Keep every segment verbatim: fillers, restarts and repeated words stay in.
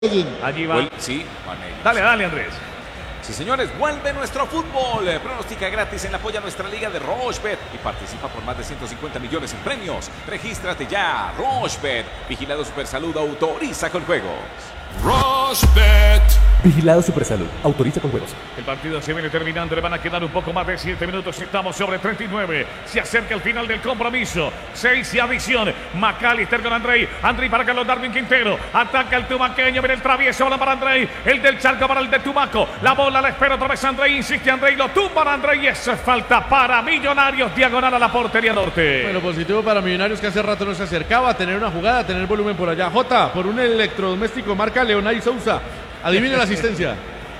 Allí va. Vuel sí, Mané. Dale, dale, Andrés. Sí, señores, vuelve nuestro fútbol. Pronostica gratis en la Apoya Nuestra Liga de Rochebet y participa por más de ciento cincuenta millones en premios. Regístrate ya. Rochebet. Vigilado Supersalud. Autoriza con juegos. Rochebet. Vigilado Supersalud. Autoriza con juegos. El partido se viene terminando. Le van a quedar un poco más de siete minutos. Estamos sobre treinta y nueve. Se acerca el final del compromiso. seis y adición. McAllister con Andrei. Andrei para Carlos Darwin Quintero. Ataca el tumaqueño. Viene el travieso. Bola para Andrei. El del Charco para el de Tumaco. La bola la espera otra vez Andrei. Insiste Andrei. Lo tumba a Andrei. Y eso es falta para Millonarios. Diagonal a la portería norte. Bueno, positivo para Millonarios, que hace rato no se acercaba a tener una jugada, a tener volumen por allá. Jota, por un electrodoméstico marca Leonay Sousa. Adivine la asistencia.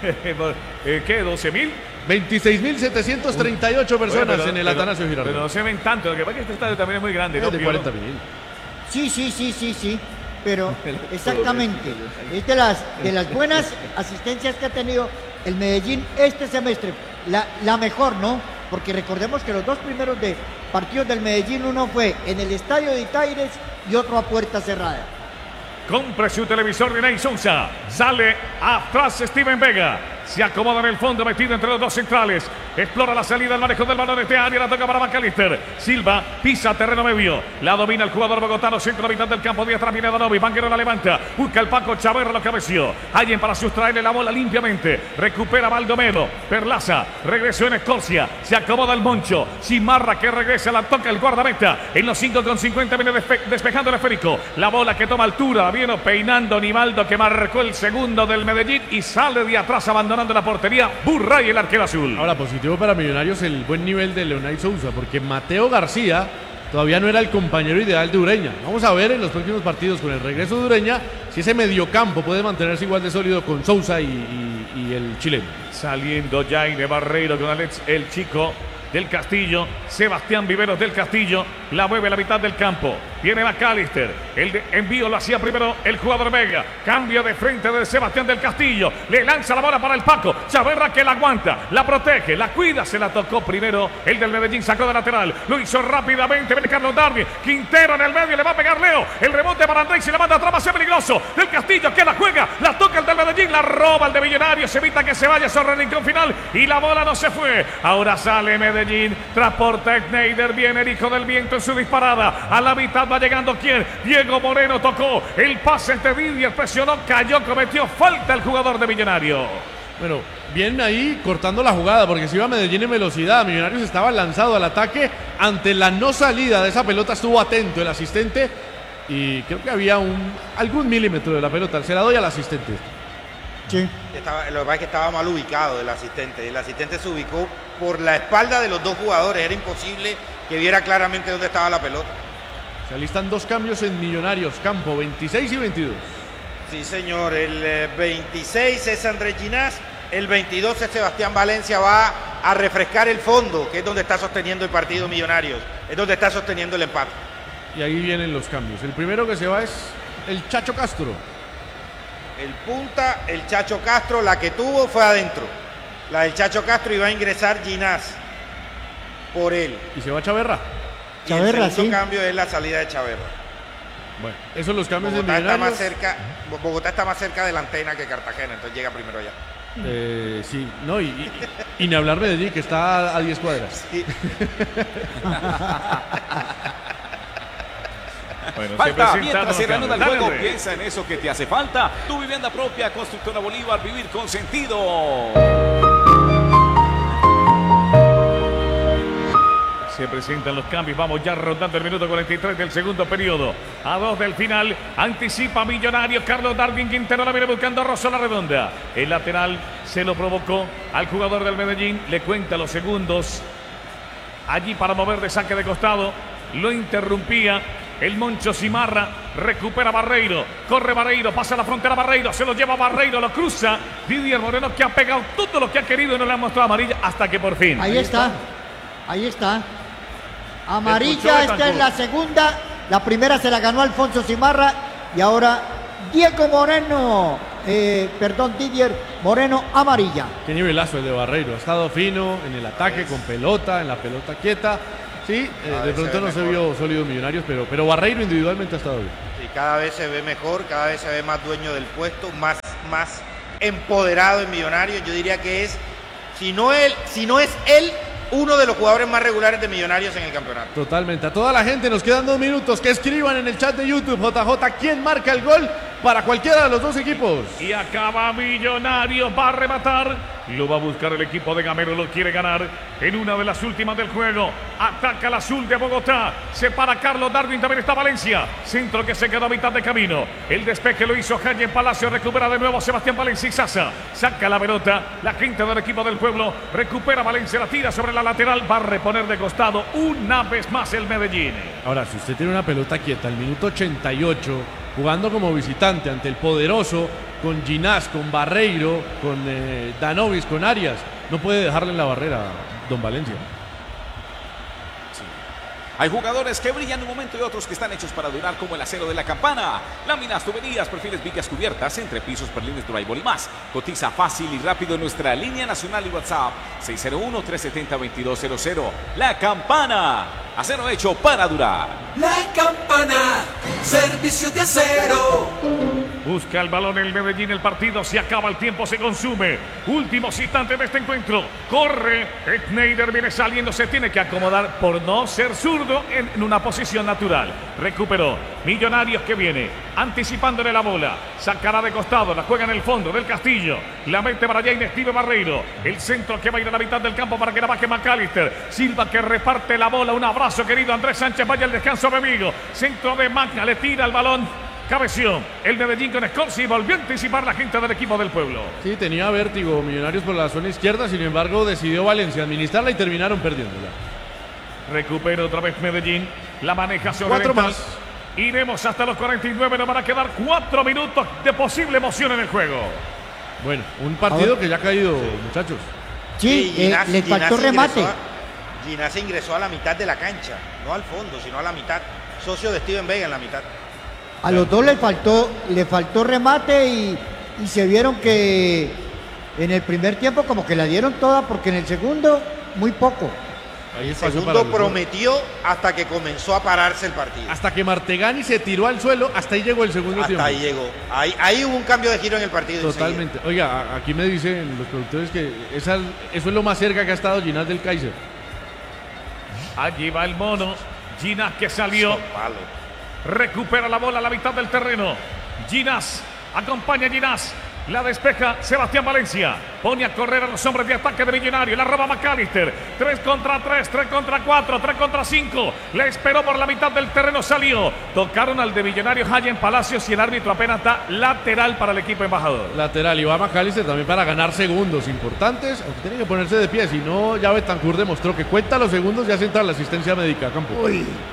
¿Qué? ¿doce mil? veintiséis mil setecientos treinta y ocho personas Bueno, pero, en el pero, Atanasio Girardot. Pero no se ven tanto. Lo que pasa es que este estadio también es muy grande. Es ¿no? de cuarenta mil. Sí, sí, sí, sí, sí. Pero exactamente. Es de las, de las buenas asistencias que ha tenido el Medellín este semestre. La, la mejor, ¿no? Porque recordemos que los dos primeros de partidos del Medellín, uno fue en el estadio de Itaires y otro a puerta cerrada. Compre su televisor de Ney Sousa. Sale atrás Steven Vega. Se acomoda en el fondo, metido entre los dos centrales. Explora la salida, el manejo del balón de este área. La toca para McAllister. Silva pisa terreno medio. La domina el jugador bogotano. Centro mitad del campo. De atrás viene Danovi. Banquero la levanta. Busca el Paco Chaverra, lo cabeció. Alguien para sustraerle la bola limpiamente. Recupera Baldomero. Perlaza. Regresó en Escorcia. Se acomoda el Moncho. Cimarra que regresa. La toca el guardameta. En los cinco con cincuenta viene despe despejando el esférico. La bola que toma altura. Viene peinando Nivaldo, que marcó el segundo del Medellín. Y sale de atrás abandonando la portería Burray, el arquero azul. Ahora, positivo para Millonarios el buen nivel de Leonay Sousa, porque Mateo García todavía no era el compañero ideal de Ureña. Vamos a ver en los próximos partidos con el regreso de Ureña si ese mediocampo puede mantenerse igual de sólido con Sousa y, y, y el chileno. Saliendo Jaime Barreiro con Alex, el chico del Castillo. Sebastián Viveros del Castillo la mueve a la mitad del campo. Viene McAllister. El de envío lo hacía primero el jugador Vega. Cambio de frente de Sebastián del Castillo. Le lanza la bola para el Paco. Chaverra que la aguanta, la protege, la cuida. Se la tocó primero el del Medellín. Sacó de lateral. Lo hizo rápidamente. Viene Carlos Darwin. Quintero en el medio. Le va a pegar Leo. El rebote para Andrés. Se la manda atrás. Va a ser peligroso. Del Castillo que la juega. La toca el del Medellín. La roba el de Millonarios. Se evita que se vaya sobre el rincón final. Y la bola no se fue. Ahora sale Medellín. Transporta Schneider. Viene el hijo del viento en su disparada. A la mitad va llegando quién. Diego Moreno tocó el pase de Didier, presionó, cayó, cometió falta el jugador de Millonarios. Bueno, bien ahí cortando la jugada, porque si iba Medellín en velocidad, Millonarios estaba lanzado al ataque. Ante la no salida de esa pelota estuvo atento el asistente y creo que había un algún milímetro de la pelota. Se la doy al asistente. Sí. Estaba, lo que pasa es que estaba mal ubicado el asistente. El asistente se ubicó por la espalda de los dos jugadores. Era imposible que viera claramente dónde estaba la pelota. Se alistan dos cambios en Millonarios, campo veintiséis y veintidós. Sí, señor. El eh, veintiséis es Andrés Ginás. El veintidós es Sebastián Valencia. Va a refrescar el fondo, que es donde está sosteniendo el partido Millonarios. Es donde está sosteniendo el empate. Y ahí vienen los cambios. El primero que se va es el Chacho Castro. El punta, el Chacho Castro, la que tuvo fue adentro. La del Chacho Castro, iba a ingresar Ginás por él. Y se va Chaverra. Y Chaverra, el segundo sí. cambio es la salida de Chaverra. Bueno, esos son los cambios Bogotá de está Millonarios. más cerca, Bogotá está más cerca de la antena que Cartagena, entonces llega primero allá. Eh, sí, no, y, y, y ni hablar Medellín, que está a diez cuadras. Sí. Bueno, Falta se mientras se reanuda el juego. Andrés. Piensa en eso que te hace falta. Tu vivienda propia, Constructora Bolívar, vivir con sentido. Se presentan los cambios. Vamos ya rondando el minuto cuarenta y tres del segundo periodo. A dos del final. Anticipa Millonarios. Carlos Darwin Quintero la viene buscando a Rosso la redonda. El lateral se lo provocó al jugador del Medellín. Le cuenta los segundos. Allí para mover de saque de costado. Lo interrumpía el Moncho Cimarra. Recupera Barreiro. Corre Barreiro. Pasa la frontera Barreiro. Se lo lleva Barreiro. Lo cruza. Didier Moreno, que ha pegado todo lo que ha querido y no le ha mostrado amarilla hasta que por fin. Ahí está. Ahí está. Amarilla, esta es la segunda. La primera se la ganó Alfonso Cimarra. Y ahora Diego Moreno. Eh, perdón, Didier Moreno, amarilla. Qué nivelazo el de Barreiro. Ha estado fino en el ataque, con pelota, en la pelota quieta. Sí, eh, Cada de vez se pronto ve no se mejor. vio sólido Millonarios, pero, pero Barreiro individualmente ha estado bien. Y cada vez se ve mejor, cada vez se ve más dueño del puesto, más, más empoderado en Millonarios. Yo diría que es, si no él, si no es él, uno de los jugadores más regulares de Millonarios en el campeonato. Totalmente. A toda la gente nos quedan dos minutos. Que escriban en el chat de YouTube, J J, quién marca el gol para cualquiera de los dos equipos. Y acaba Millonarios, va a rematar. Lo va a buscar el equipo de Gamero, lo quiere ganar en una de las últimas del juego. Ataca el azul de Bogotá. Se para Carlos Darwin, también está Valencia. Centro que se quedó a mitad de camino. El despeje lo hizo Jaime Palacio. Recupera de nuevo Sebastián Valencia y Sasa. Saca la pelota. La gente del equipo del pueblo recupera Valencia. La tira sobre la lateral. Va a reponer de costado una vez más el Medellín. Ahora, si usted tiene una pelota quieta al minuto ochenta y ocho, jugando como visitante ante el poderoso, con Ginás, con Barreiro, con eh, Danovis, con Arias, no puede dejarle en la barrera Don Valencia. Hay jugadores que brillan en un momento y otros que están hechos para durar, como el acero de la campana. Láminas, tuberías, perfiles, vigas cubiertas, entrepisos, perlines, drywall y más. Cotiza fácil y rápido en nuestra línea nacional y WhatsApp seis cero uno, tres siete cero, dos dos cero cero. La Campana, acero hecho para durar. La Campana, servicio de acero. Busca el balón el Medellín, el partido se acaba, el tiempo se consume. Últimos instantes de este encuentro. Corre, Schneider viene saliendo, se tiene que acomodar por no ser zurdo en una posición natural. Recuperó. Millonarios que viene anticipándole la bola. Sacará de costado, la juega en el fondo del Castillo. La mete para allá Steve Barreiro. El centro que va a ir a la mitad del campo para que la baje McAllister. Silva que reparte la bola. Un abrazo, querido Andrés Sánchez. Vaya al descanso, amigo. Centro de Maca, le tira el balón. Cabeció el Medellín con Scorsi y volvió a anticipar la gente del equipo del pueblo. Sí, tenía vértigo Millonarios por la zona izquierda, sin embargo decidió Valencia administrarla y terminaron perdiéndola. Recupera otra vez Medellín, la maneja sobre Cuatro Dental. más. Iremos hasta los cuarenta y nueve, nos van a quedar cuatro minutos de posible emoción en el juego. Bueno, un partido que ya ha caído, muchachos. Sí, Y eh, Ginás- les faltó Ginás remate. ingresó a- Ginás ingresó a la mitad de la cancha, no al fondo, sino a la mitad. Socio de Steven Vega en la mitad. A los dos les faltó, le faltó remate y, y se vieron que en el primer tiempo como que la dieron toda porque en el segundo muy poco. Ahí El espacio para segundo los dos. prometió hasta que comenzó a pararse el partido. Hasta que Martegani se tiró al suelo, hasta ahí llegó el segundo Hasta tiempo. ahí llegó. Ahí, ahí hubo un cambio de giro en el partido. Totalmente. Oiga, a- aquí me dicen los productores que esa, eso es lo más cerca que ha estado Ginás del Kaiser. Allí va el mono. Ginás que salió. enseguida. Palo. Recupera la bola a la mitad del terreno. Ginás. Acompaña a Ginás. La despeja Sebastián Valencia. Pone a correr a los hombres de ataque de Millonario. La roba McAllister. tres contra tres, tres contra cuatro, tres contra cinco. Le esperó por la mitad del terreno. Salió. Tocaron al de Millonario Jayen Palacios y el árbitro apenas da lateral para el equipo embajador. Lateral, y va McAllister también para ganar segundos importantes. Aunque tiene que ponerse de pie, si no, ya Betancourt demostró que cuenta los segundos y hace entrar la asistencia médica a campo.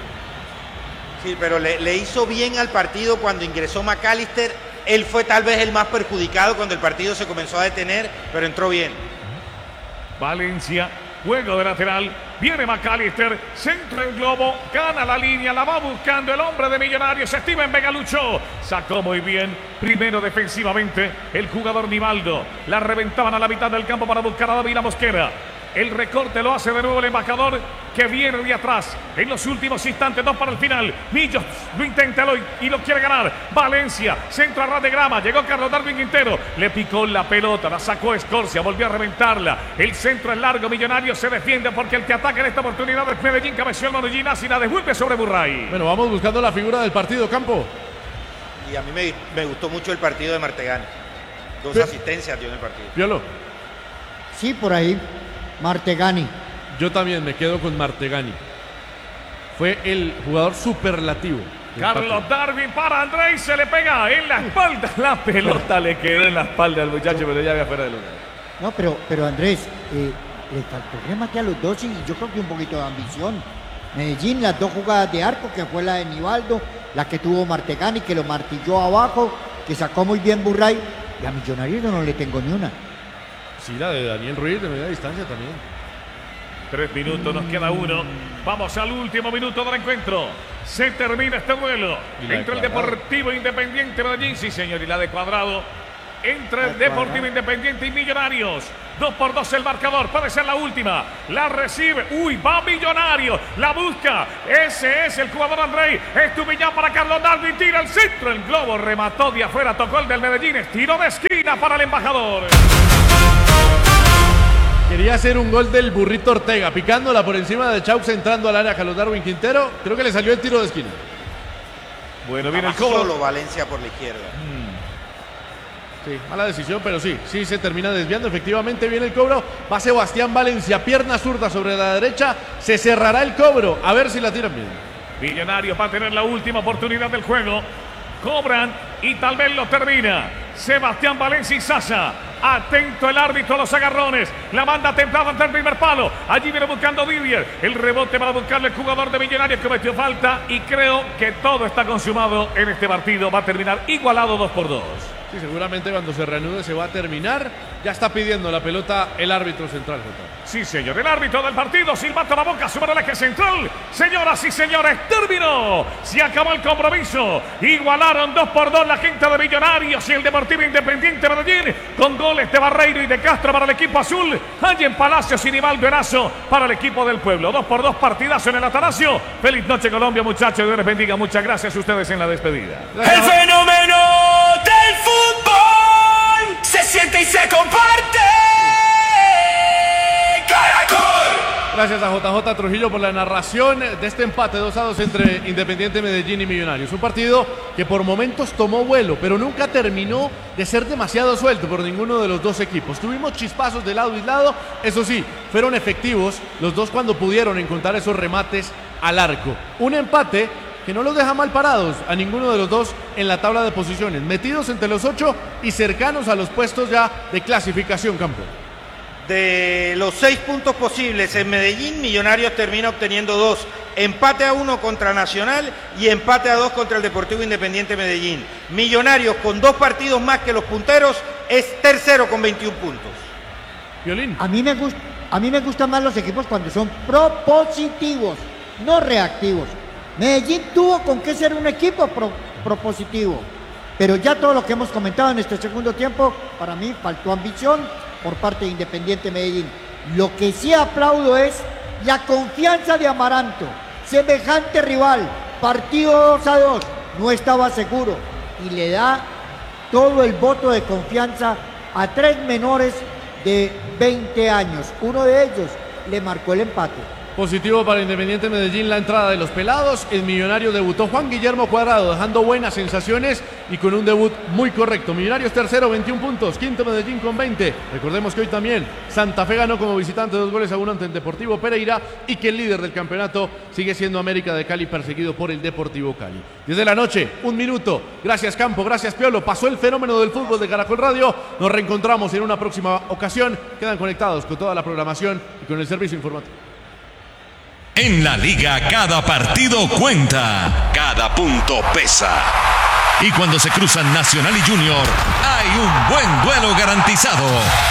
Sí, pero le, le hizo bien al partido cuando ingresó McAllister. Él fue tal vez el más perjudicado cuando el partido se comenzó a detener, pero entró bien. Valencia, juego de lateral. Viene McAllister, centra el globo, gana la línea, la va buscando el hombre de Millonarios. Steven Vega luchó, sacó muy bien. Primero defensivamente, el jugador Nivaldo. La reventaban a la mitad del campo para buscar a David Mosquera. El recorte lo hace de nuevo el embajador que viene de atrás. En los últimos instantes, dos para el final. Millos lo intenta lo- y lo quiere ganar. Valencia, centro a ras de grama. Llegó Carlos Darwin Quintero. Le picó la pelota, la sacó Escorcia, volvió a reventarla. El centro es largo. Millonario se defiende porque el que ataca en esta oportunidad es Medellín. Cabeció el Medellín y la devuelve sobre Burray. Bueno, vamos buscando la figura del partido, Campo. Y a mí me, me gustó mucho el partido de Martegani. Dos Sí. asistencias dio en el partido. Piolo. Sí, por ahí. Martegani. Yo también me quedo con Martegani. Fue el jugador superlativo. del Carlos partido. Darwin para Andrés y se le pega en la espalda. La pelota le quedó en la espalda al muchacho, pero ya había fuera de lugar. No, pero, pero Andrés, eh, le faltó remate a los dos y yo creo que un poquito de ambición. Medellín, las dos jugadas de arco, que fue la de Nivaldo, la que tuvo Martegani, que lo martilló abajo, que sacó muy bien Burray. Y a Millonarios no le tengo ni una. Sí, la de Daniel Ruiz de media distancia también. Tres minutos, nos queda uno. Vamos al último minuto del encuentro. Se termina este duelo Y la de entre el Cuadrado. Deportivo Independiente Medellín, sí señor, y la de Cuadrado. entre el Deportivo Independiente y Millonarios. Dos por dos el marcador, puede ser la última. La recibe, uy, va Millonarios, la busca. Ese es el jugador Andrei. Estuvillán para Carlos Darwin, tira el centro. El globo remató de afuera, tocó el del Medellín. Es tiro de esquina para el embajador. Quería hacer un gol del Burrito Ortega, picándola por encima de Chaux, entrando al área Carlos Darwin Quintero. Creo que le salió el tiro de esquina. Bueno, viene el cobro. Solo Valencia por la izquierda. Mm. Sí, mala decisión, pero sí, sí se termina desviando. Efectivamente viene el cobro. Va Sebastián Valencia, pierna zurda sobre la derecha. Se cerrará el cobro. A ver si la tiran bien. Millonarios va a tener la última oportunidad del juego. Cobran y tal vez lo termina. Sebastián Valencia y Sasa. Atento el árbitro a los agarrones. La manda templada ante el primer palo. Allí viene buscando Didier. El rebote para buscarle el jugador de Millonarios que metió falta. Y creo que todo está consumado en este partido. Va a terminar igualado dos por dos. Sí, seguramente cuando se reanude se va a terminar. Ya está pidiendo la pelota el árbitro central, Jota. Sí, señor, el árbitro del partido, silbato a la boca, sobre el eje central. Señoras y señores, terminó. Se acabó el compromiso. Igualaron dos por dos la gente de Millonarios y el Deportivo Independiente Medellín, con goles de Barreiro y de Castro para el equipo azul. Allí en Palacios y Nivaldo Erazo para el equipo del pueblo. Dos por dos, partidazo en el Atanasio. Feliz noche, Colombia, muchachos. Dios les bendiga. Muchas gracias a ustedes en la despedida. El fenómeno del fútbol se siente y se comparte. Caracol. Gracias a J J Trujillo por la narración de este empate dos a dos entre Independiente Medellín y Millonarios. Un partido que por momentos tomó vuelo, pero nunca terminó de ser demasiado suelto por ninguno de los dos equipos. Tuvimos chispazos de lado y lado, eso sí, fueron efectivos los dos cuando pudieron encontrar esos remates al arco. Un empate que no los deja mal parados a ninguno de los dos en la tabla de posiciones, metidos entre los ocho y cercanos a los puestos ya de clasificación, campo. De los seis puntos posibles en Medellín, Millonarios termina obteniendo dos. Empate a uno contra Nacional y empate a dos contra el Deportivo Independiente Medellín. Millonarios, con dos partidos más que los punteros, es tercero con veintiún puntos. Violín. A mí me gusta, a mí me gustan más los equipos cuando son propositivos, no reactivos. Medellín tuvo con qué ser un equipo pro, propositivo, pero ya todo lo que hemos comentado en este segundo tiempo, para mí faltó ambición por parte de Independiente Medellín. Lo que sí aplaudo es la confianza de Amaranto. Semejante rival, partido dos a dos, no estaba seguro y le da todo el voto de confianza a tres menores de veinte años. Uno de ellos le marcó el empate. Positivo para Independiente Medellín la entrada de los pelados. El Millonario debutó Juan Guillermo Cuadrado, dejando buenas sensaciones y con un debut muy correcto. Millonarios tercero, veintiún puntos. Quinto Medellín con veinte. Recordemos que hoy también Santa Fe ganó como visitante dos goles a uno ante el Deportivo Pereira y que el líder del campeonato sigue siendo América de Cali, perseguido por el Deportivo Cali. Desde la noche, un minuto. Gracias Campo, gracias Piolo. Pasó el fenómeno del fútbol de Caracol Radio. Nos reencontramos en una próxima ocasión. Quedan conectados con toda la programación y con el servicio informativo. En la liga cada partido cuenta, cada punto pesa. Y cuando se cruzan Nacional y Junior, hay un buen duelo garantizado.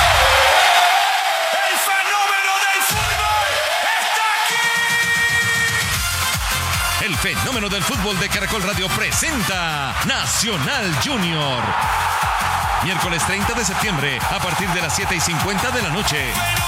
El fenómeno del fútbol está aquí. El fenómeno del fútbol de Caracol Radio presenta Nacional Junior. Miércoles treinta de septiembre, a partir de las siete y cincuenta de la noche.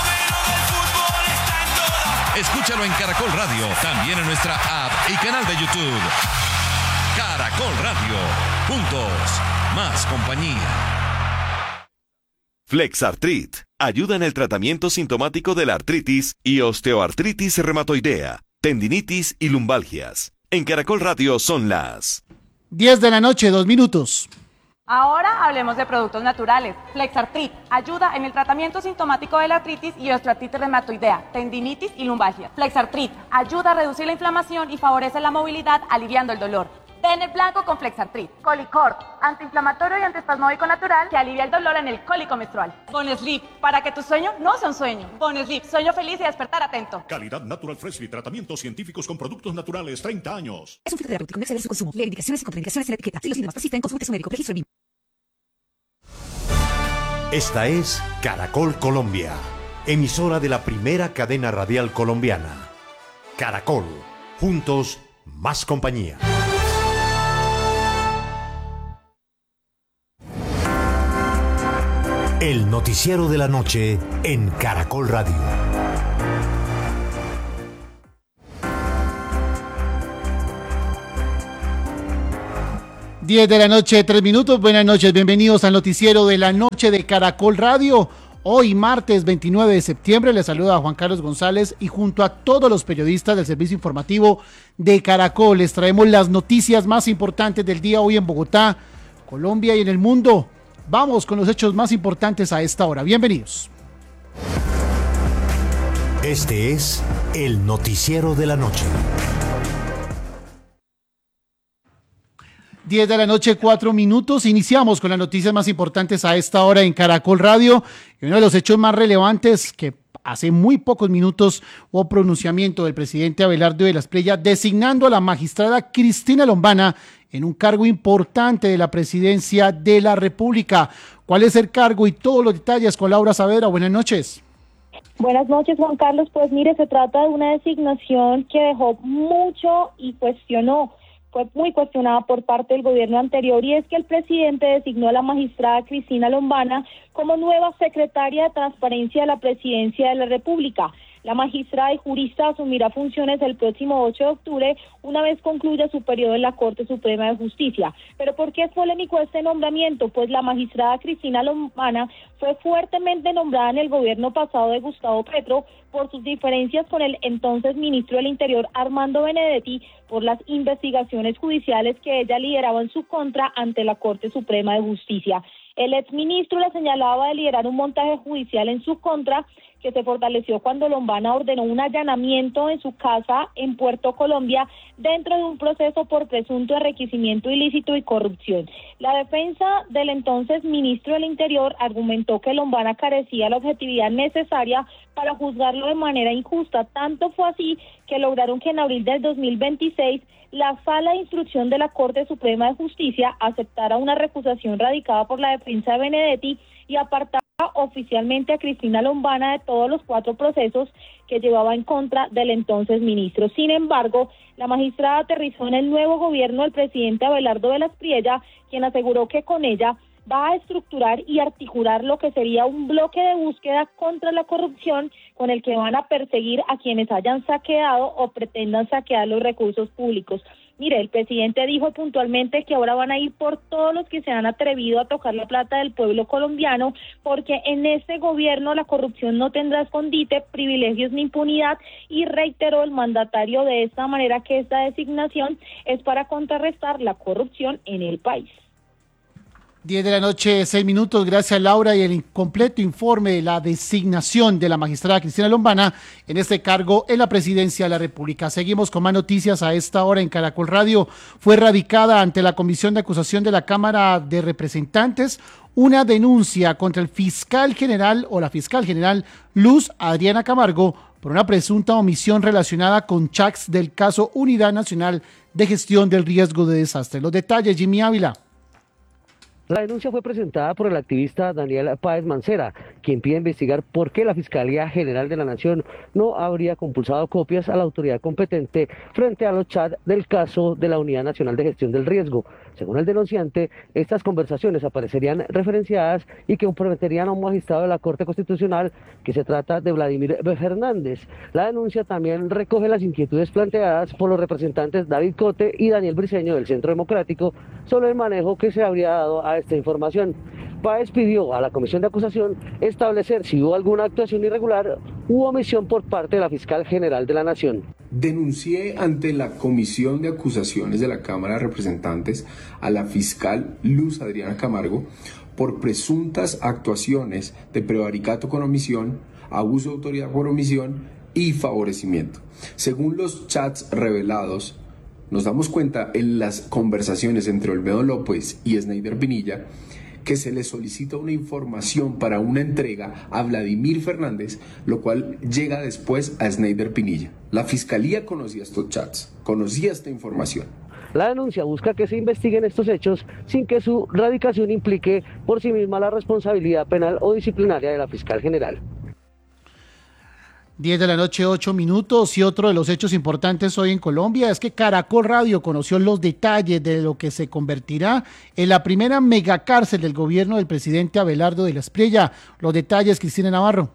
Escúchalo en Caracol Radio, también en nuestra app y canal de YouTube. Caracol Radio, juntos, más compañía. Flexartrit ayuda en el tratamiento sintomático de la artritis y osteoartritis reumatoidea, tendinitis y lumbalgias. En Caracol Radio son las diez de la noche, dos minutos. Ahora hablemos de productos naturales. Flexartrit ayuda en el tratamiento sintomático de la artritis y osteoartritis reumatoidea, tendinitis y lumbalgia. Flexartrit ayuda a reducir la inflamación y favorece la movilidad, aliviando el dolor. Den el blanco con Flexartrit. Colicort, antiinflamatorio y antiespasmódico natural que alivia el dolor en el cólico menstrual. Bonesleep, para que tu sueño no sea un sueño. Bonesleep, sueño feliz y despertar atento. Calidad Natural Freshly, tratamientos científicos con productos naturales, treinta años. Es un filtro terapéutico, no exceder su consumo. Lee indicaciones y contraindicaciones en la etiqueta. Si los síntomas persisten, consulte a su médico. Registro B I M. Esta es Caracol Colombia, emisora de la primera cadena radial colombiana. Caracol, juntos, más compañía. El noticiero de la noche en Caracol Radio. diez de la noche, tres minutos. Buenas noches, bienvenidos al noticiero de la noche de Caracol Radio. Hoy, martes veintinueve de septiembre, les saluda a Juan Carlos González y junto a todos los periodistas del servicio informativo de Caracol les traemos las noticias más importantes del día hoy en Bogotá, Colombia y en el mundo. Vamos con los hechos más importantes a esta hora. Bienvenidos. Este es el noticiero de la noche. diez de la noche, cuatro minutos. Iniciamos con las noticias más importantes a esta hora en Caracol Radio. Y uno de los hechos más relevantes que hace muy pocos minutos hubo pronunciamiento del presidente Abelardo de la Espriella designando a la magistrada Cristina Lombana en un cargo importante de la presidencia de la República. ¿Cuál es el cargo y todos los detalles con Laura Saavedra? Buenas noches. Buenas noches, Juan Carlos. Pues mire, se trata de una designación que dejó mucho y cuestionó. Fue muy cuestionada por parte del gobierno anterior, y es que el presidente designó a la magistrada Cristina Lombana como nueva secretaria de Transparencia de la Presidencia de la República. La magistrada y jurista asumirá funciones el próximo ocho de octubre, una vez concluya su periodo en la Corte Suprema de Justicia. ¿Pero por qué es polémico este nombramiento? Pues la magistrada Cristina Lombana fue fuertemente nombrada en el gobierno pasado de Gustavo Petro por sus diferencias con el entonces ministro del Interior, Armando Benedetti, por las investigaciones judiciales que ella lideraba en su contra ante la Corte Suprema de Justicia. El exministro la señalaba de liderar un montaje judicial en su contra, que se fortaleció cuando Lombana ordenó un allanamiento en su casa en Puerto Colombia dentro de un proceso por presunto enriquecimiento ilícito y corrupción. La defensa del entonces ministro del Interior argumentó que Lombana carecía la objetividad necesaria para juzgarlo de manera injusta. Tanto fue así que lograron que en abril del dos mil veintiséis la Sala de Instrucción de la Corte Suprema de Justicia aceptara una recusación radicada por la defensa de Benedetti y apartara oficialmente a Cristina Lombana de todos los cuatro procesos que llevaba en contra del entonces ministro. Sin embargo, la magistrada aterrizó en el nuevo gobierno del presidente Abelardo de la Espriella, quien aseguró que con ella va a estructurar y articular lo que sería un bloque de búsqueda contra la corrupción con el que van a perseguir a quienes hayan saqueado o pretendan saquear los recursos públicos. Mire, el presidente dijo puntualmente que ahora van a ir por todos los que se han atrevido a tocar la plata del pueblo colombiano, porque en este gobierno la corrupción no tendrá escondite, privilegios ni impunidad, y reiteró el mandatario de esta manera que esta designación es para contrarrestar la corrupción en el país. diez de la noche, seis minutos. Gracias, Laura, y el incompleto informe de la designación de la magistrada Cristina Lombana en este cargo en la presidencia de la República. Seguimos con más noticias a esta hora en Caracol Radio. Fue radicada ante la Comisión de Acusación de la Cámara de Representantes una denuncia contra el fiscal general o la fiscal general Luz Adriana Camargo por una presunta omisión relacionada con chats del caso Unidad Nacional de Gestión del Riesgo de Desastre. Los detalles, Jimmy Ávila. La denuncia fue presentada por el activista Daniel Páez Mancera, quien pide investigar por qué la Fiscalía General de la Nación no habría compulsado copias a la autoridad competente frente a los chats del caso de la Unidad Nacional de Gestión del Riesgo. Según el denunciante, estas conversaciones aparecerían referenciadas y que comprometerían a un magistrado de la Corte Constitucional, que se trata de Vladimir Fernández. La denuncia también recoge las inquietudes planteadas por los representantes David Cote y Daniel Briceño del Centro Democrático sobre el manejo que se habría dado a esta información. Páez pidió a la Comisión de Acusación establecer si hubo alguna actuación irregular u omisión por parte de la Fiscal General de la Nación. Denuncié ante la Comisión de Acusaciones de la Cámara de Representantes a la fiscal Luz Adriana Camargo por presuntas actuaciones de prevaricato con omisión, abuso de autoridad por omisión y favorecimiento. Según los chats revelados, nos damos cuenta en las conversaciones entre Olmedo López y Sneider Pinilla que se le solicita una información para una entrega a Vladimir Fernández, lo cual llega después a Sneider Pinilla. La Fiscalía conocía estos chats, conocía esta información. La denuncia busca que se investiguen estos hechos sin que su radicación implique por sí misma la responsabilidad penal o disciplinaria de la fiscal general. diez de la noche, ocho minutos, y otro de los hechos importantes hoy en Colombia es que Caracol Radio conoció los detalles de lo que se convertirá en la primera megacárcel del gobierno del presidente Abelardo de la Espriella. Los detalles, Cristina Navarro.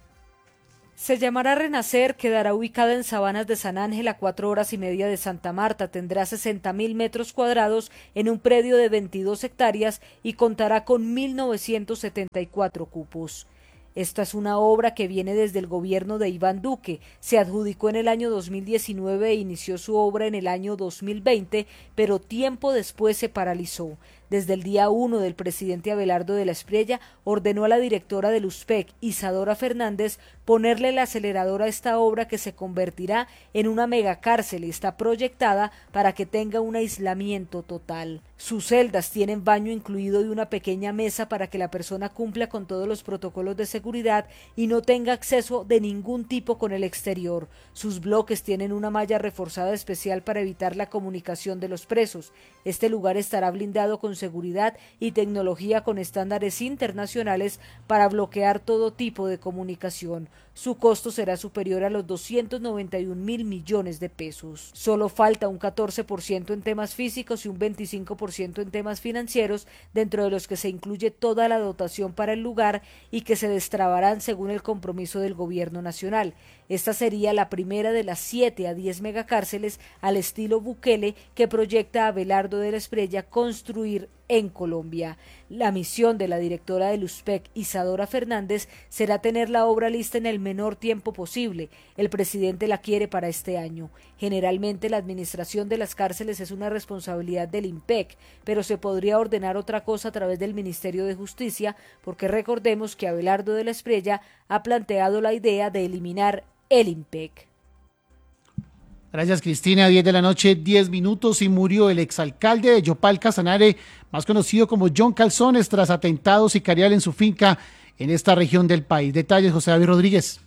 Se llamará Renacer, quedará ubicada en Sabanas de San Ángel, a cuatro horas y media de Santa Marta, tendrá sesenta mil metros cuadrados en un predio de veintidós hectáreas y contará con mil novecientos setenta y cuatro cupos. Esta es una obra que viene desde el gobierno de Iván Duque, se adjudicó en el año dos mil diecinueve e inició su obra en el año dos mil veinte, pero tiempo después se paralizó. Desde el día uno del presidente Abelardo de la Espriella ordenó a la directora del U S P E C, Isadora Fernández, ponerle el acelerador a esta obra que se convertirá en una megacárcel y está proyectada para que tenga un aislamiento total. Sus celdas tienen baño incluido y una pequeña mesa para que la persona cumpla con todos los protocolos de seguridad y no tenga acceso de ningún tipo con el exterior. Sus bloques tienen una malla reforzada especial para evitar la comunicación de los presos. Este lugar estará blindado con seguridad y tecnología con estándares internacionales para bloquear todo tipo de comunicación. Su costo será superior a los doscientos noventa y un mil millones de pesos. Solo falta un catorce por ciento en temas físicos y un veinticinco por ciento en temas financieros, dentro de los que se incluye toda la dotación para el lugar y que se destrabarán según el compromiso del gobierno nacional. Esta sería la primera de las siete a diez megacárceles al estilo Bukele que proyecta Abelardo de la Espriella construir en Colombia. La misión de la directora del U S P E C, Isadora Fernández, será tener la obra lista en el menor tiempo posible. El presidente la quiere para este año. Generalmente la administración de las cárceles es una responsabilidad del IMPEC, pero se podría ordenar otra cosa a través del Ministerio de Justicia, porque recordemos que Abelardo de la Espriella ha planteado la idea de eliminar el IMPEC. Gracias, Cristina. diez de la noche, diez minutos, y murió el exalcalde de Yopal, Casanare, más conocido como John Calzones, tras atentado sicarial en su finca en esta región del país. Detalles, José David Rodríguez.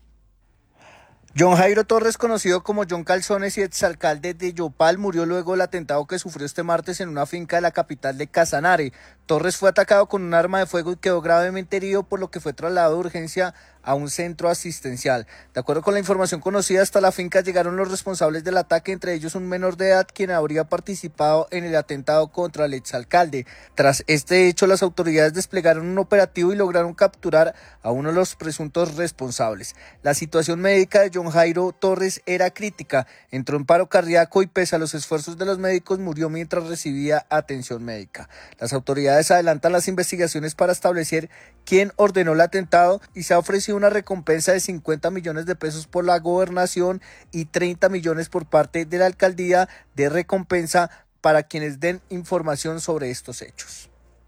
John Jairo Torres, conocido como John Calzones y exalcalde de Yopal, murió luego del atentado que sufrió este martes en una finca de la capital de Casanare. Torres fue atacado con un arma de fuego y quedó gravemente herido, por lo que fue trasladado de urgencia a un centro asistencial. De acuerdo con la información conocida, hasta la finca llegaron los responsables del ataque, entre ellos un menor de edad quien habría participado en el atentado contra el exalcalde. Tras este hecho, las autoridades desplegaron un operativo y lograron capturar a uno de los presuntos responsables. La situación médica de John Jairo Torres era crítica, entró en paro cardíaco y pese a los esfuerzos de los médicos murió mientras recibía atención médica. Las autoridades adelantan las investigaciones para establecer quién ordenó el atentado y se ha ofrecido una recompensa de cincuenta millones de pesos por la gobernación y treinta millones por parte de la alcaldía de recompensa para quienes den información sobre estos hechos.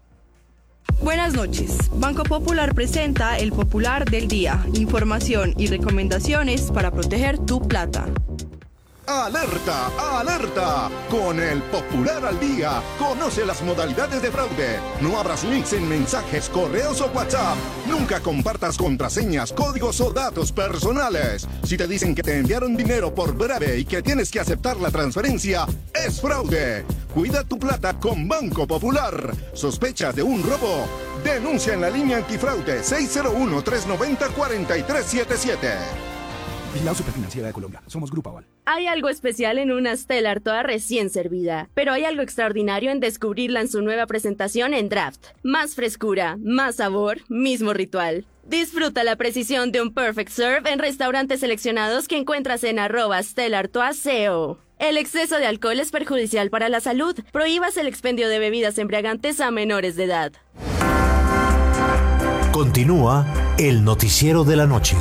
Buenas noches. Banco Popular presenta el Popular del Día. Información y recomendaciones para proteger tu plata. ¡Alerta! ¡Alerta! Con el Popular al Día, conoce las modalidades de fraude. No abras links en mensajes, correos o WhatsApp. Nunca compartas contraseñas, códigos o datos personales. Si te dicen que te enviaron dinero por breve y que tienes que aceptar la transferencia, es fraude. Cuida tu plata con Banco Popular. ¿Sospechas de un robo? Denuncia en la línea antifraude seis cero uno, tres nueve cero, cuatro tres siete siete. Vigilado Superfinanciera de Colombia. Somos Grupo Aval. Hay algo especial en una Stellar toda recién servida, pero hay algo extraordinario en descubrirla en su nueva presentación en Draft. Más frescura, más sabor, mismo ritual. Disfruta la precisión de un Perfect Serve en restaurantes seleccionados que encuentras en arroba Stellar Toaseo. El exceso de alcohol es perjudicial para la salud. Prohíbas el expendio de bebidas embriagantes a menores de edad. Continúa el noticiero de la noche.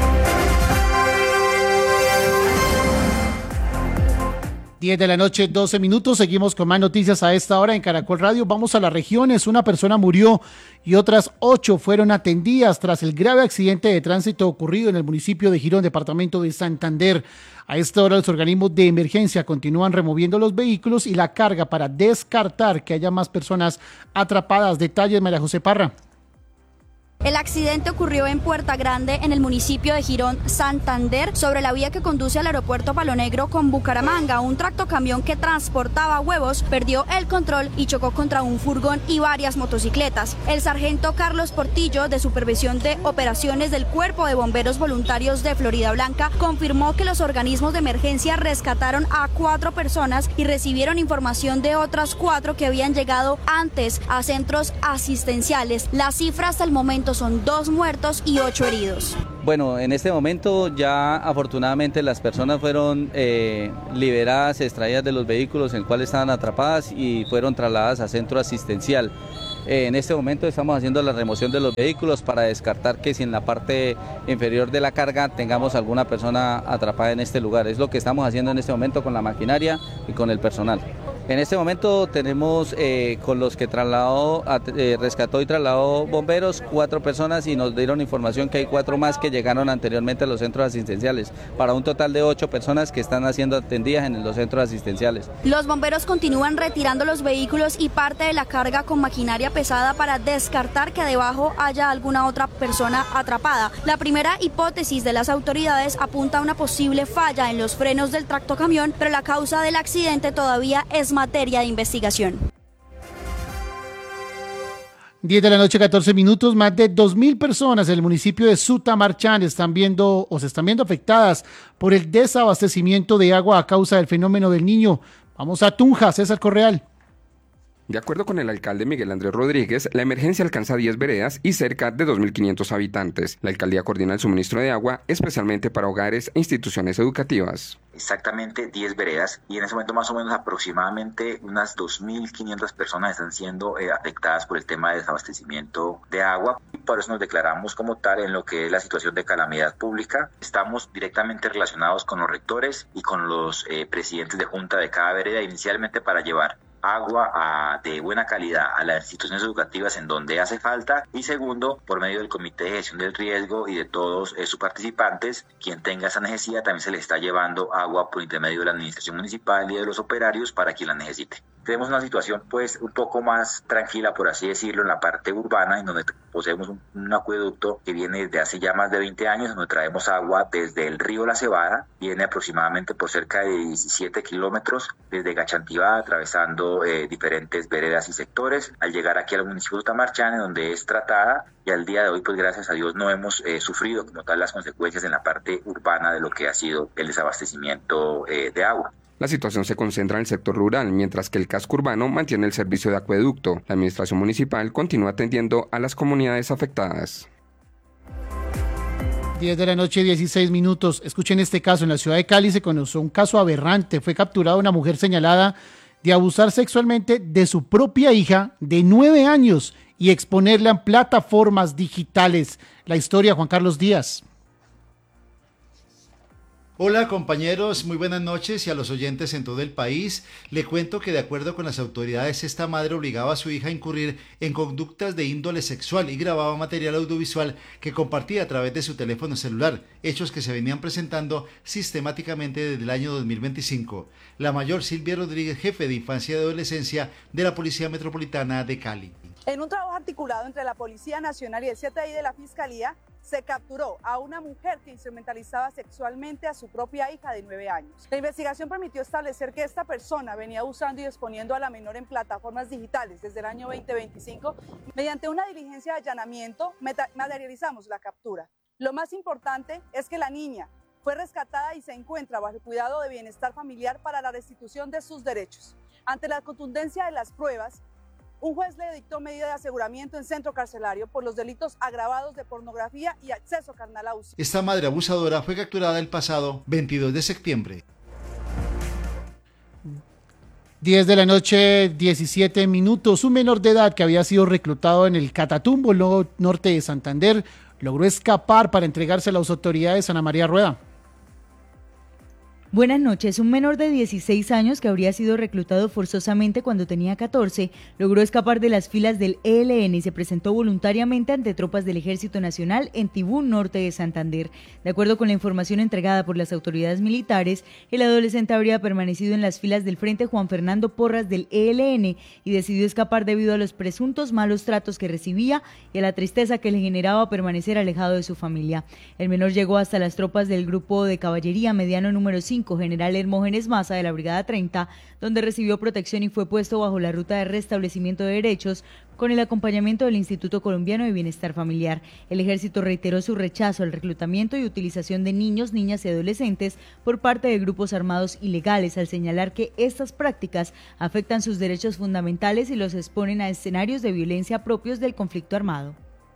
diez de la noche, doce minutos. Seguimos con más noticias a esta hora en Caracol Radio. Vamos a las regiones. Una persona murió y otras ocho fueron atendidas tras el grave accidente de tránsito ocurrido en el municipio de Girón, departamento de Santander. A esta hora los organismos de emergencia continúan removiendo los vehículos y la carga para descartar que haya más personas atrapadas. Detalles, María José Parra. El accidente ocurrió en Puerta Grande, en el municipio de Girón, Santander, sobre la vía que conduce al aeropuerto Palo Negro con Bucaramanga. Un tractocamión que transportaba huevos perdió el control y chocó contra un furgón y varias motocicletas. El sargento Carlos Portillo, de Supervisión de Operaciones del Cuerpo de Bomberos Voluntarios de Florida Blanca, confirmó que los organismos de emergencia rescataron a cuatro personas y recibieron información de otras cuatro que habían llegado antes a centros asistenciales. La cifra hasta el momento son dos muertos y ocho heridos. Bueno, en este momento ya afortunadamente las personas fueron eh, liberadas, extraídas de los vehículos en los cuales estaban atrapadas y fueron trasladadas a centro asistencial. Eh, en este momento estamos haciendo la remoción de los vehículos para descartar que si en la parte inferior de la carga tengamos alguna persona atrapada en este lugar. Es lo que estamos haciendo en este momento con la maquinaria y con el personal. En este momento tenemos eh, con los que trasladó, eh, rescató y trasladó bomberos, cuatro personas y nos dieron información que hay cuatro más que llegaron anteriormente a los centros asistenciales, para un total de ocho personas que están siendo atendidas en los centros asistenciales. Los bomberos continúan retirando los vehículos y parte de la carga con maquinaria pesada para descartar que debajo haya alguna otra persona atrapada. La primera hipótesis de las autoridades apunta a una posible falla en los frenos del tractocamión, pero la causa del accidente todavía es materia de investigación. diez de la noche, catorce minutos, más de dos mil personas en el municipio de Sutamarchán están viendo o se están viendo afectadas por el desabastecimiento de agua a causa del fenómeno del Niño. Vamos a Tunja, César Correal. De acuerdo con el alcalde Miguel Andrés Rodríguez, la emergencia alcanza diez veredas y cerca de dos mil quinientos habitantes. La alcaldía coordina el suministro de agua, especialmente para hogares e instituciones educativas. Exactamente diez veredas y en ese momento más o menos aproximadamente unas dos mil quinientas personas están siendo eh, afectadas por el tema de desabastecimiento de agua. Y por eso nos declaramos como tal en lo que es la situación de calamidad pública. Estamos directamente relacionados con los rectores y con los eh, presidentes de junta de cada vereda, inicialmente para llevar agua a, de buena calidad a las instituciones educativas en donde hace falta, y segundo, por medio del Comité de Gestión del Riesgo y de todos eh, sus participantes, quien tenga esa necesidad también se le está llevando agua por intermedio de la administración municipal y de los operarios para quien la necesite. Tenemos una situación pues un poco más tranquila, por así decirlo, en la parte urbana, en donde poseemos un, un acueducto que viene desde hace ya más de veinte años, donde traemos agua desde el río La Cebada, viene aproximadamente por cerca de diecisiete kilómetros desde Gachantivá, atravesando eh, diferentes veredas y sectores, al llegar aquí al municipio de Sutamarchán, en donde es tratada, y al día de hoy, pues gracias a Dios, no hemos eh, sufrido como tal las consecuencias en la parte urbana de lo que ha sido el desabastecimiento eh, de agua. La situación se concentra en el sector rural, mientras que el casco urbano mantiene el servicio de acueducto. La administración municipal continúa atendiendo a las comunidades afectadas. diez de la noche, dieciséis minutos. Escuchen este caso. En la ciudad de Cali se conoció un caso aberrante. Fue capturada una mujer señalada de abusar sexualmente de su propia hija de nueve años y exponerla en plataformas digitales. La historia, Juan Carlos Díaz. Hola compañeros, muy buenas noches, y a los oyentes en todo el país. Le cuento que de acuerdo con las autoridades, esta madre obligaba a su hija a incurrir en conductas de índole sexual y grababa material audiovisual que compartía a través de su teléfono celular, hechos que se venían presentando sistemáticamente desde el año dos mil veinticinco. La mayor, Silvia Rodríguez, jefe de Infancia y Adolescencia de la Policía Metropolitana de Cali. En un trabajo articulado entre la Policía Nacional y el C T I de la Fiscalía, se capturó a una mujer que instrumentalizaba sexualmente a su propia hija de nueve años. La investigación permitió establecer que esta persona venía usando y exponiendo a la menor en plataformas digitales desde el año veinte veinticinco. Mediante una diligencia de allanamiento, materializamos la captura. Lo más importante es que la niña fue rescatada y se encuentra bajo el cuidado de bienestar familiar para la restitución de sus derechos. Ante la contundencia de las pruebas, un juez le dictó medida de aseguramiento en centro carcelario por los delitos agravados de pornografía y acceso carnal a uso. Esta madre abusadora fue capturada el pasado veintidós de septiembre. diez de la noche, diecisiete minutos. Un menor de edad que había sido reclutado en el Catatumbo, no, norte de Santander, logró escapar para entregarse a las autoridades. Ana María Rueda. Buenas noches. Un menor de dieciséis años que habría sido reclutado forzosamente cuando tenía catorce logró escapar de las filas del E L N y se presentó voluntariamente ante tropas del Ejército Nacional en Tibú, norte de Santander. De acuerdo con la información entregada por las autoridades militares, el adolescente habría permanecido en las filas del Frente Juan Fernando Porras del E L N y decidió escapar debido a los presuntos malos tratos que recibía y a la tristeza que le generaba permanecer alejado de su familia. El menor llegó hasta las tropas del Grupo de Caballería Mediano número cinco, General Hermógenes Maza de la Brigada treinta, donde recibió protección y fue puesto bajo la ruta de restablecimiento de derechos con el acompañamiento del Instituto Colombiano de Bienestar Familiar. El ejército reiteró su rechazo al reclutamiento y utilización de niños, niñas y adolescentes por parte de grupos armados ilegales, al señalar que estas prácticas afectan sus derechos fundamentales y los exponen a escenarios de violencia propios del conflicto armado.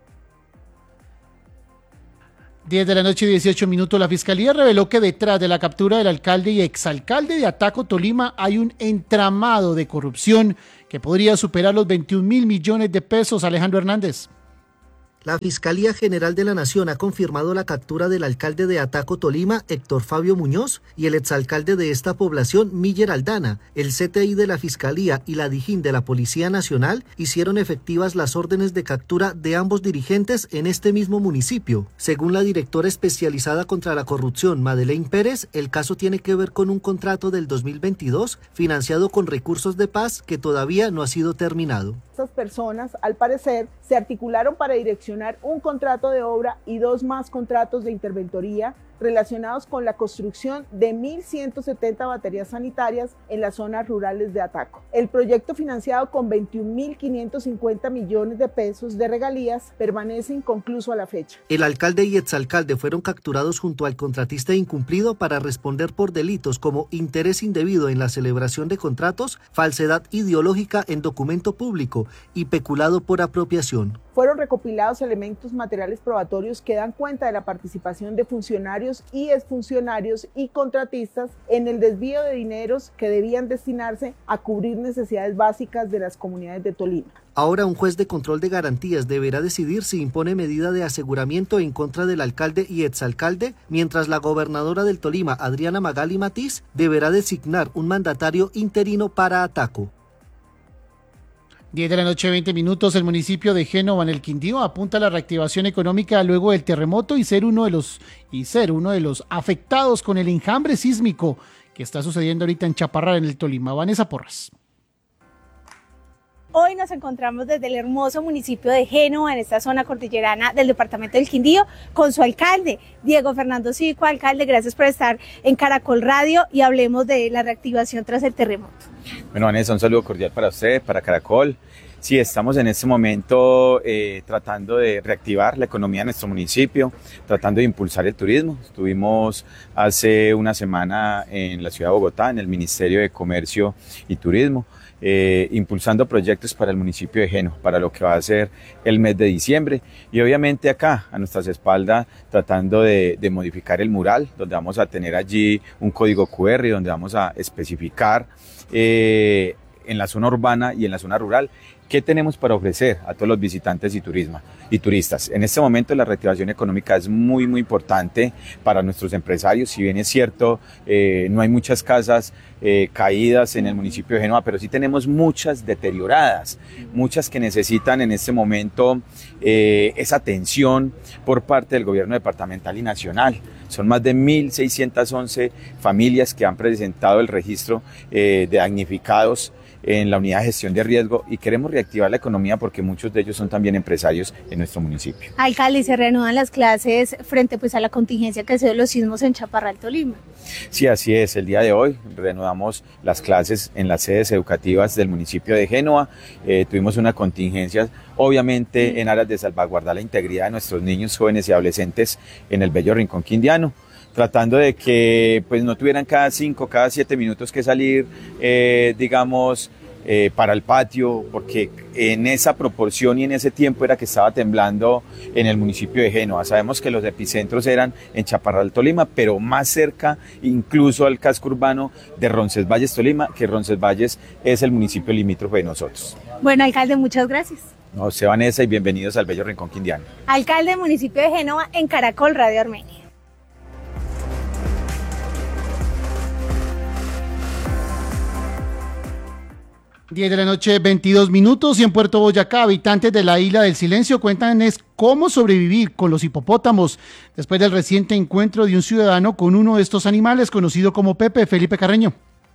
diez de la noche y dieciocho minutos, la Fiscalía reveló que detrás de la captura del alcalde y exalcalde de Ataco, Tolima, hay un entramado de corrupción que podría superar los veintiún mil millones de pesos. Alejandro Hernández. La Fiscalía General de la Nación ha confirmado la captura del alcalde de Ataco, Tolima, Héctor Fabio Muñoz, y el exalcalde de esta población, Miller Aldana. El C T I de la Fiscalía y la Dijín de la Policía Nacional hicieron efectivas las órdenes de captura de ambos dirigentes en este mismo municipio. Según la directora especializada contra la corrupción, Madeleine Pérez, el caso tiene que ver con un contrato del dos mil veintidós financiado con recursos de paz que todavía no ha sido terminado. Estas personas, al parecer, se articularon para direccionar un contrato de obra y dos más contratos de interventoría relacionados con la construcción de mil ciento setenta baterías sanitarias en las zonas rurales de Ataco. El proyecto, financiado con veintiún mil quinientos cincuenta millones de pesos de regalías, permanece inconcluso a la fecha. El alcalde y exalcalde fueron capturados junto al contratista incumplido para responder por delitos como interés indebido en la celebración de contratos, falsedad ideológica en documento público y peculado por apropiación. Fueron recopilados elementos materiales probatorios que dan cuenta de la participación de funcionarios y exfuncionarios y contratistas en el desvío de dineros que debían destinarse a cubrir necesidades básicas de las comunidades de Tolima. Ahora un juez de control de garantías deberá decidir si impone medida de aseguramiento en contra del alcalde y exalcalde, mientras la gobernadora del Tolima, Adriana Magali Matiz, deberá designar un mandatario interino para Ataco. diez de la noche, veinte minutos. El municipio de Génova, en el Quindío, apunta a la reactivación económica luego del terremoto y ser uno de los y ser uno de los afectados con el enjambre sísmico que está sucediendo ahorita en Chaparral, en el Tolima. Vanessa Porras. Hoy nos encontramos desde el hermoso municipio de Génova, en esta zona cordillerana del departamento del Quindío, con su alcalde, Diego Fernando Cívico. Alcalde, gracias por estar en Caracol Radio y hablemos de la reactivación tras el terremoto. Bueno, Vanessa, un saludo cordial para usted, para Caracol. Sí, estamos en este momento eh, tratando de reactivar la economía de nuestro municipio, tratando de impulsar el turismo. Estuvimos hace una semana en la ciudad de Bogotá, en el Ministerio de Comercio y Turismo, Eh, impulsando proyectos para el municipio de Génova, para lo que va a ser el mes de diciembre, y obviamente acá a nuestras espaldas tratando de, de modificar el mural, donde vamos a tener allí un código cu erre, donde vamos a especificar eh, en la zona urbana y en la zona rural qué tenemos para ofrecer a todos los visitantes y, turismo, y turistas. En este momento la reactivación económica es muy muy importante para nuestros empresarios. Si bien es cierto, eh, no hay muchas casas eh, caídas en el municipio de Génova, pero sí tenemos muchas deterioradas, muchas que necesitan en este momento eh, esa atención por parte del gobierno departamental y nacional. Son más de mil seiscientas once familias que han presentado el registro eh, de damnificados en la unidad de gestión de riesgo, y queremos reactivar la economía porque muchos de ellos son también empresarios en nuestro municipio. Alcalde, se reanudan las clases frente pues a la contingencia que se dio de los sismos en Chaparral, Tolima. Sí, así es. El día de hoy reanudamos las clases en las sedes educativas del municipio de Génova. Eh, tuvimos una contingencia, obviamente en aras de salvaguardar la integridad de nuestros niños, jóvenes y adolescentes en el bello rincón quindiano, tratando de que pues no tuvieran cada cinco, cada siete minutos que salir, eh, digamos, eh, para el patio, porque en esa proporción y en ese tiempo era que estaba temblando en el municipio de Génova. Sabemos que los epicentros eran en Chaparral, Tolima, pero más cerca incluso al casco urbano de Roncesvalles, Tolima, que Roncesvalles es el municipio limítrofe de nosotros. Bueno, alcalde, muchas gracias. No, sé, Vanessa, y bienvenidos al bello rincón quindiano. Alcalde del municipio de Génova, en Caracol Radio Armenia. diez de la noche, veintidós minutos, y en Puerto Boyacá, habitantes de la Isla del Silencio cuentan es cómo sobrevivir con los hipopótamos después del reciente encuentro de un ciudadano con uno de estos animales conocido como Pepe. Felipe Carreño.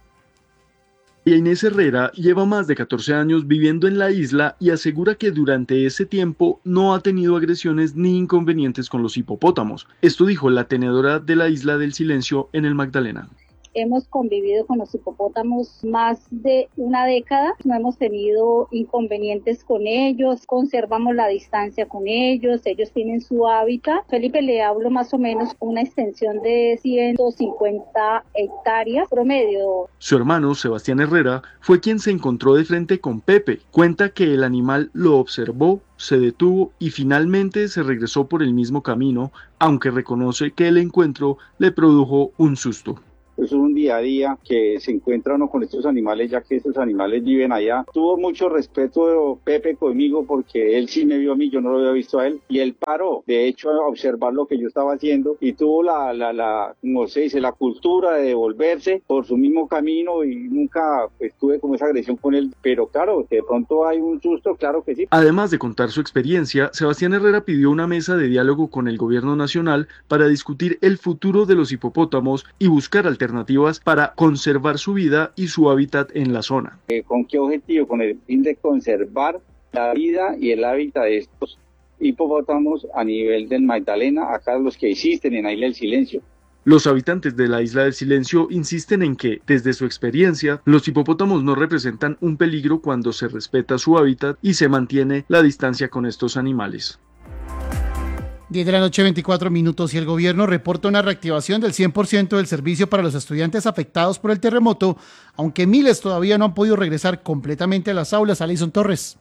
Inés Herrera lleva más de catorce años viviendo en la isla y asegura que durante ese tiempo no ha tenido agresiones ni inconvenientes con los hipopótamos. Esto dijo la tenedora de la Isla del Silencio en el Magdalena. Hemos convivido con los hipopótamos más de una década, no hemos tenido inconvenientes con ellos, conservamos la distancia con ellos, ellos tienen su hábitat. Felipe, le hablo más o menos una extensión de ciento cincuenta hectáreas promedio. Su hermano, Sebastián Herrera, fue quien se encontró de frente con Pepe. Cuenta que el animal lo observó, se detuvo y finalmente se regresó por el mismo camino, aunque reconoce que el encuentro le produjo un susto. Eso es un día a día que se encuentra uno con estos animales, ya que estos animales viven allá. Tuvo mucho respeto Pepe conmigo porque él sí me vio a mí, yo no lo había visto a él, y él paró, de hecho, a observar lo que yo estaba haciendo y tuvo la, la, la, como se dice, la cultura de devolverse por su mismo camino y nunca pues, tuve como esa agresión con él, pero claro, que de pronto hay un susto, claro que sí. Además de contar su experiencia, Sebastián Herrera pidió una mesa de diálogo con el gobierno nacional para discutir el futuro de los hipopótamos y buscar alternativas alternativas para conservar su vida y su hábitat en la zona. ¿Con qué objetivo? Con el fin de conservar la vida y el hábitat de estos hipopótamos a nivel del Magdalena, acá los que existen en la Isla del Silencio. Los habitantes de la Isla del Silencio insisten en que, desde su experiencia, los hipopótamos no representan un peligro cuando se respeta su hábitat y se mantiene la distancia con estos animales. diez de la noche, veinticuatro minutos, y el gobierno reporta una reactivación del cien por ciento del servicio para los estudiantes afectados por el terremoto, aunque miles todavía no han podido regresar completamente a las aulas. Alison Torres.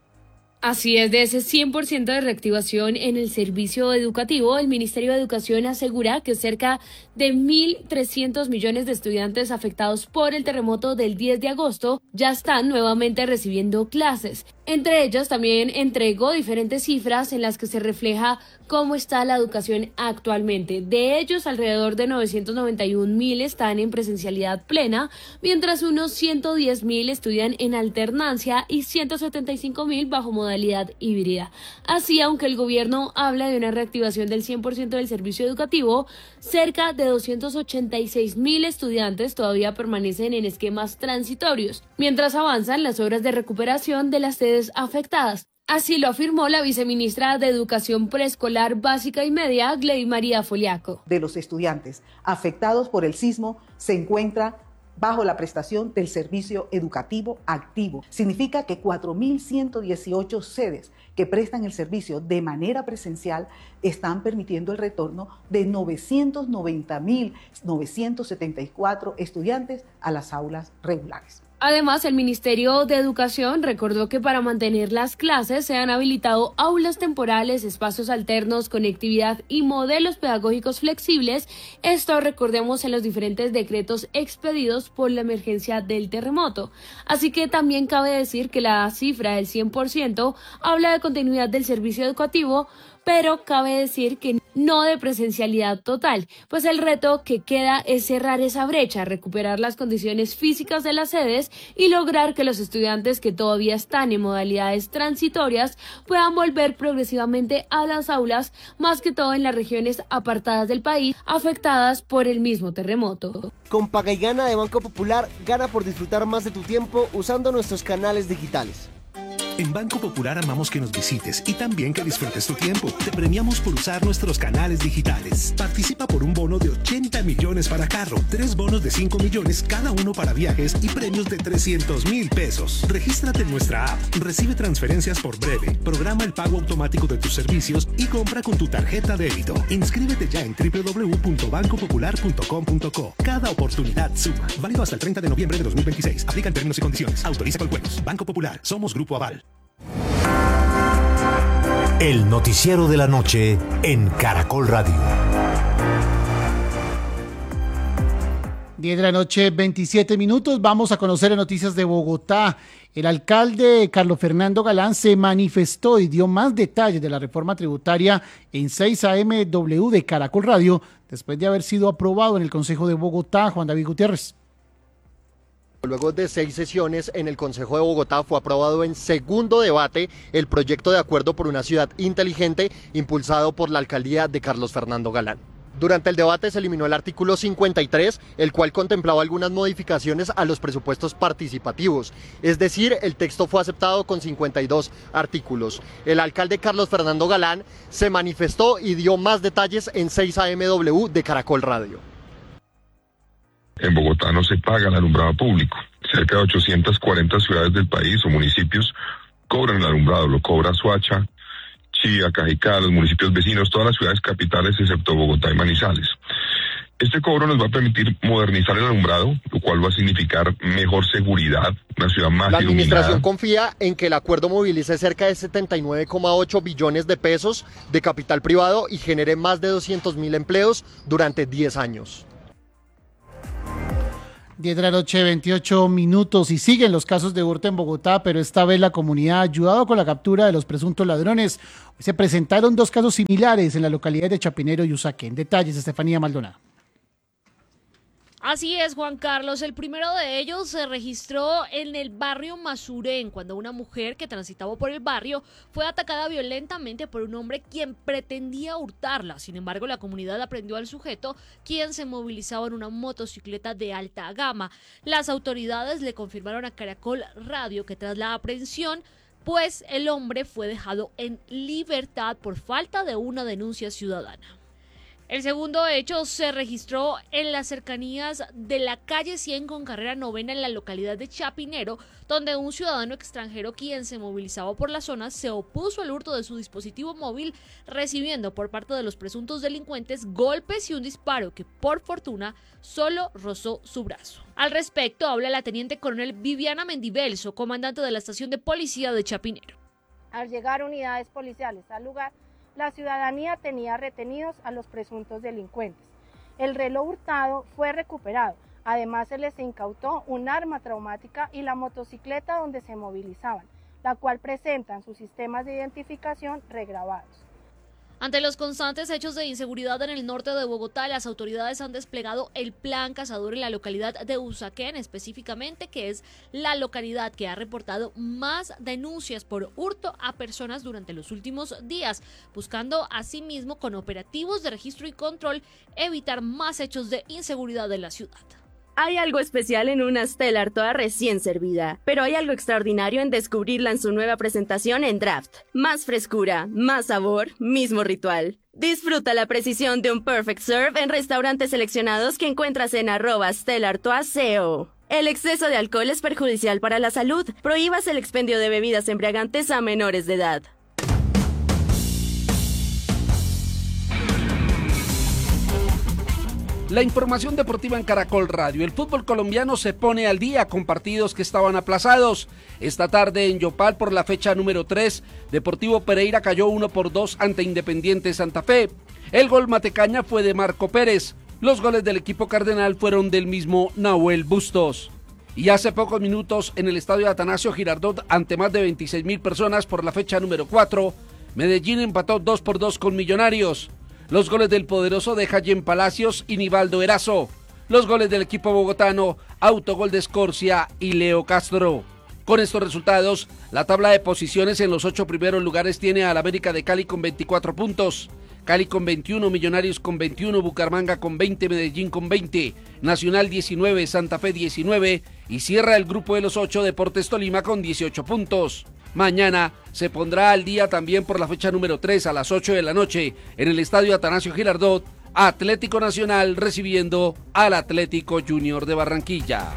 Así es, de ese cien por ciento de reactivación en el servicio educativo, el Ministerio de Educación asegura que cerca de mil trescientos millones de estudiantes afectados por el terremoto del diez de agosto ya están nuevamente recibiendo clases. Entre ellos también entregó diferentes cifras en las que se refleja cómo está la educación actualmente. De ellos, alrededor de novecientos noventa y un mil están en presencialidad plena, mientras unos ciento diez mil estudian en alternancia y ciento setenta y cinco mil bajo modalidad híbrida. Así, aunque el gobierno habla de una reactivación del cien por ciento del servicio educativo, cerca de doscientos ochenta y seis mil estudiantes todavía permanecen en esquemas transitorios, mientras avanzan las obras de recuperación de las sedes afectadas. Así lo afirmó la viceministra de Educación Preescolar Básica y Media, Gley María Foliaco. De los estudiantes afectados por el sismo se encuentra bajo la prestación del servicio educativo activo. Significa que cuatro mil ciento dieciocho sedes que prestan el servicio de manera presencial están permitiendo el retorno de novecientos noventa mil novecientos setenta y cuatro estudiantes a las aulas regulares. Además, el Ministerio de Educación recordó que para mantener las clases se han habilitado aulas temporales, espacios alternos, conectividad y modelos pedagógicos flexibles. Esto, recordemos, en los diferentes decretos expedidos por la emergencia del terremoto. Así que también cabe decir que la cifra del cien por ciento habla de continuidad del servicio educativo, pero cabe decir que no de presencialidad total, pues el reto que queda es cerrar esa brecha, recuperar las condiciones físicas de las sedes y lograr que los estudiantes que todavía están en modalidades transitorias puedan volver progresivamente a las aulas, más que todo en las regiones apartadas del país afectadas por el mismo terremoto. Con Paga y Gana de Banco Popular, gana por disfrutar más de tu tiempo usando nuestros canales digitales. En Banco Popular amamos que nos visites y también que disfrutes tu tiempo. Te premiamos por usar nuestros canales digitales. Participa por un bono de ochenta millones para carro, tres bonos de cinco millones cada uno para viajes y premios de trescientos mil pesos. Regístrate en nuestra app, recibe transferencias por breve, programa el pago automático de tus servicios y compra con tu tarjeta débito. Inscríbete ya en doble u doble u doble u punto banco popular punto com punto co. Cada oportunidad suma. Válido hasta el treinta de noviembre de dos mil veintiséis. Aplican términos y condiciones. Autoriza con juegos. Banco Popular. Somos Grupo Aval. El noticiero de la noche en Caracol Radio. diez de la noche, veintisiete minutos. Vamos a conocer las noticias de Bogotá. El alcalde Carlos Fernando Galán se manifestó y dio más detalles de la reforma tributaria en seis A M W de Caracol Radio, después de haber sido aprobado en el Consejo de Bogotá. Juan David Gutiérrez. Luego de seis sesiones en el Consejo de Bogotá fue aprobado en segundo debate el proyecto de acuerdo por una ciudad inteligente impulsado por la alcaldía de Carlos Fernando Galán. Durante el debate se eliminó el artículo cincuenta y tres, el cual contemplaba algunas modificaciones a los presupuestos participativos. Es decir, el texto fue aceptado con cincuenta y dos artículos. El alcalde Carlos Fernando Galán se manifestó y dio más detalles en seis A M W de Caracol Radio. En Bogotá no se paga el alumbrado público. Cerca de ochocientas cuarenta ciudades del país o municipios cobran el alumbrado. Lo cobra Soacha, Chía, Cajicá, los municipios vecinos, todas las ciudades capitales excepto Bogotá y Manizales. Este cobro nos va a permitir modernizar el alumbrado, lo cual va a significar mejor seguridad, una ciudad más iluminada. La administración confía en que el acuerdo movilice cerca de setenta y nueve coma ocho billones de pesos de capital privado y genere más de doscientos mil empleos durante diez años. diez de la noche, veintiocho minutos, y siguen los casos de hurto en Bogotá, pero esta vez la comunidad ha ayudado con la captura de los presuntos ladrones. Hoy se presentaron dos casos similares en las localidades de Chapinero y Usaquén. Detalles, Estefanía Maldonado. Así es, Juan Carlos. El primero de ellos se registró en el barrio Masurén, cuando una mujer que transitaba por el barrio fue atacada violentamente por un hombre quien pretendía hurtarla. Sin embargo, la comunidad aprendió al sujeto, quien se movilizaba en una motocicleta de alta gama. Las autoridades le confirmaron a Caracol Radio que tras la aprehensión, pues el hombre fue dejado en libertad por falta de una denuncia ciudadana. El segundo hecho se registró en las cercanías de la calle cien con carrera novena en la localidad de Chapinero, donde un ciudadano extranjero quien se movilizaba por la zona se opuso al hurto de su dispositivo móvil, recibiendo por parte de los presuntos delincuentes golpes y un disparo que por fortuna solo rozó su brazo. Al respecto habla la teniente coronel Viviana Mendivelso, comandante de la estación de policía de Chapinero. Al llegar unidades policiales al lugar, la ciudadanía tenía retenidos a los presuntos delincuentes. El reloj hurtado fue recuperado. Además, se les incautó un arma traumática y la motocicleta donde se movilizaban, la cual presentan sus sistemas de identificación regrabados. Ante los constantes hechos de inseguridad en el norte de Bogotá, las autoridades han desplegado el plan cazador en la localidad de Usaquén, específicamente, que es la localidad que ha reportado más denuncias por hurto a personas durante los últimos días, buscando asimismo con operativos de registro y control evitar más hechos de inseguridad en la ciudad. Hay algo especial en una Stellar toda recién servida, pero hay algo extraordinario en descubrirla en su nueva presentación en Draft. Más frescura, más sabor, mismo ritual. Disfruta la precisión de un Perfect Serve en restaurantes seleccionados que encuentras en arroba stellartoaseo. El exceso de alcohol es perjudicial para la salud. Prohíbas el expendio de bebidas embriagantes a menores de edad. La información deportiva en Caracol Radio. El fútbol colombiano se pone al día con partidos que estaban aplazados. Esta tarde en Yopal por la fecha número tres, Deportivo Pereira cayó uno por dos ante Independiente Santa Fe. El gol matecaña fue de Marco Pérez. Los goles del equipo cardenal fueron del mismo Nahuel Bustos. Y hace pocos minutos en el estadio Atanasio Girardot ante más de veintiséis mil personas por la fecha número cuatro, Medellín empató dos por dos con Millonarios. Los goles del poderoso de Jayen Palacios y Nivaldo Erazo. Los goles del equipo bogotano, autogol de Escorcia y Leo Castro. Con estos resultados, la tabla de posiciones en los ocho primeros lugares tiene al América de Cali con veinticuatro puntos, Cali con veintiuno, Millonarios con veintiuno, Bucaramanga con veinte, Medellín con veinte, Nacional diecinueve, Santa Fe diecinueve y cierra el grupo de los ocho Deportes Tolima con dieciocho puntos. Mañana se pondrá al día también por la fecha número tres a las ocho de la noche en el estadio Atanasio Girardot, Atlético Nacional recibiendo al Atlético Junior de Barranquilla.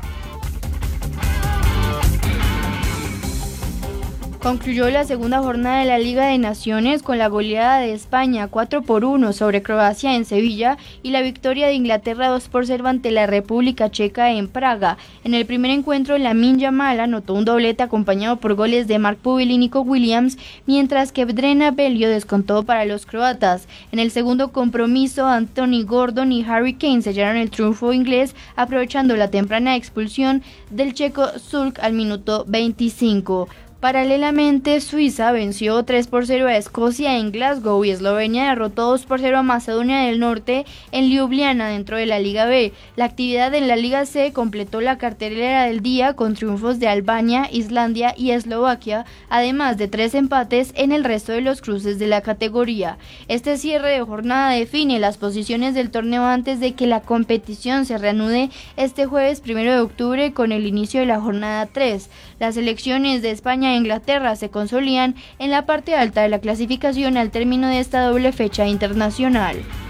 Concluyó la segunda jornada de la Liga de Naciones con la goleada de España cuatro por uno sobre Croacia en Sevilla y la victoria de Inglaterra dos por cero ante la República Checa en Praga. En el primer encuentro, Lamine Yamal anotó un doblete acompañado por goles de Mark Pubil y Nico Williams, mientras que Drena Belio descontó para los croatas. En el segundo compromiso, Anthony Gordon y Harry Kane sellaron el triunfo inglés, aprovechando la temprana expulsión del checo Zulk al minuto veinticinco. Paralelamente, Suiza venció tres por cero a Escocia en Glasgow y Eslovenia derrotó dos por cero a Macedonia del Norte en Ljubljana dentro de la Liga B. La actividad en la Liga C completó la cartelera del día con triunfos de Albania, Islandia y Eslovaquia, además de tres empates en el resto de los cruces de la categoría. Este cierre de jornada define las posiciones del torneo antes de que la competición se reanude este jueves primero de octubre con el inicio de la jornada tres. Las selecciones de España e Inglaterra se consolidan en la parte alta de la clasificación al término de esta doble fecha internacional.